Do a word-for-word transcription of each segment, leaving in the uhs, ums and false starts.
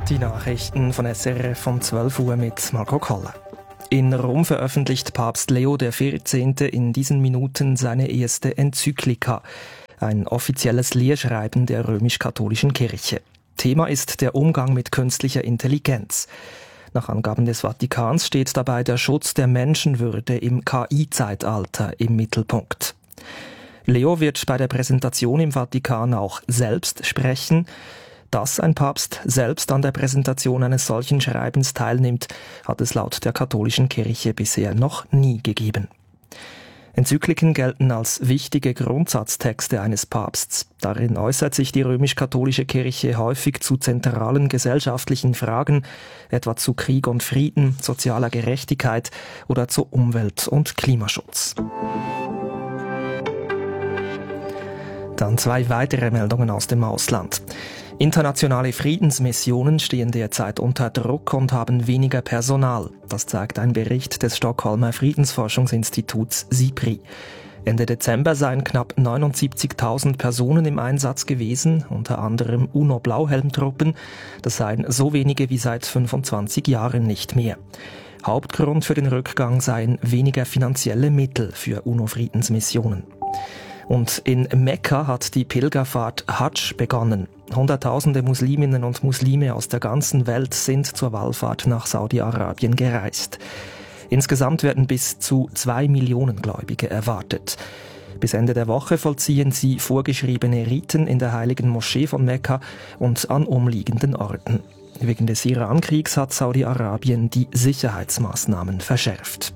Die Nachrichten von S R F um zwölf Uhr mit Marco Koller. In Rom veröffentlicht Papst Leo der vierzehnte. in diesen Minuten seine erste Enzyklika, ein offizielles Lehrschreiben der römisch-katholischen Kirche. Thema ist der Umgang mit künstlicher Intelligenz. Nach Angaben des Vatikans steht dabei der Schutz der Menschenwürde im K I-Zeitalter im Mittelpunkt. Leo wird bei der Präsentation im Vatikan auch selbst sprechen. Dass ein Papst selbst an der Präsentation eines solchen Schreibens teilnimmt, hat es laut der katholischen Kirche bisher noch nie gegeben. Enzykliken gelten als wichtige Grundsatztexte eines Papsts. Darin äußert sich die römisch-katholische Kirche häufig zu zentralen gesellschaftlichen Fragen, etwa zu Krieg und Frieden, sozialer Gerechtigkeit oder zu Umwelt- und Klimaschutz. Dann zwei weitere Meldungen aus dem Ausland. Internationale Friedensmissionen stehen derzeit unter Druck und haben weniger Personal. Das zeigt ein Bericht des Stockholmer Friedensforschungsinstituts SIPRI. Ende Dezember seien knapp neunundsiebzigtausend Personen im Einsatz gewesen, unter anderem UNO-Blauhelmtruppen. Das seien so wenige wie seit fünfundzwanzig Jahren nicht mehr. Hauptgrund für den Rückgang seien weniger finanzielle Mittel für UNO-Friedensmissionen. Und in Mekka hat die Pilgerfahrt Hadsch begonnen. Hunderttausende Musliminnen und Muslime aus der ganzen Welt sind zur Wallfahrt nach Saudi-Arabien gereist. Insgesamt werden bis zu zwei Millionen Gläubige erwartet. Bis Ende der Woche vollziehen sie vorgeschriebene Riten in der heiligen Moschee von Mekka und an umliegenden Orten. Wegen des Iran-Kriegs hat Saudi-Arabien die Sicherheitsmaßnahmen verschärft.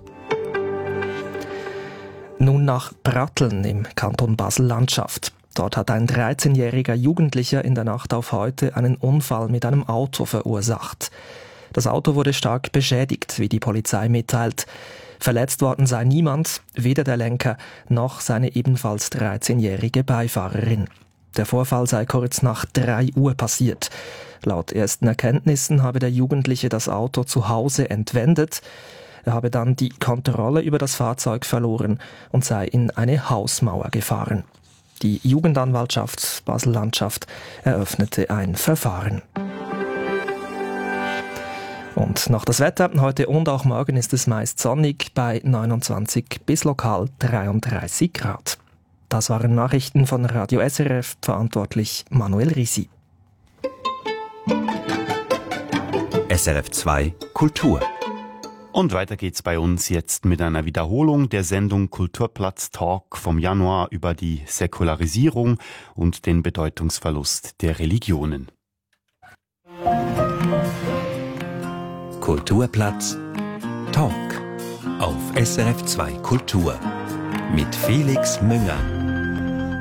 Nun nach Pratteln im Kanton Basel-Landschaft. Dort hat ein dreizehnjähriger Jugendlicher in der Nacht auf heute einen Unfall mit einem Auto verursacht. Das Auto wurde stark beschädigt, wie die Polizei mitteilt. Verletzt worden sei niemand, weder der Lenker noch seine ebenfalls dreizehnjährige Beifahrerin. Der Vorfall sei kurz nach drei Uhr passiert. Laut ersten Erkenntnissen habe der Jugendliche das Auto zu Hause entwendet. Er habe dann die Kontrolle über das Fahrzeug verloren und sei in eine Hausmauer gefahren. Die Jugendanwaltschaft Basel-Landschaft eröffnete ein Verfahren. Und noch das Wetter. Heute und auch morgen ist es meist sonnig bei neunundzwanzig bis lokal dreiunddreißig Grad. Das waren Nachrichten von Radio S R F, verantwortlich Manuel Risi. S R F zwei Kultur. Und weiter geht's bei uns jetzt mit einer Wiederholung der Sendung Kulturplatz Talk vom Januar über die Säkularisierung und den Bedeutungsverlust der Religionen. Kulturplatz Talk auf S R F zwei Kultur mit Felix Münger.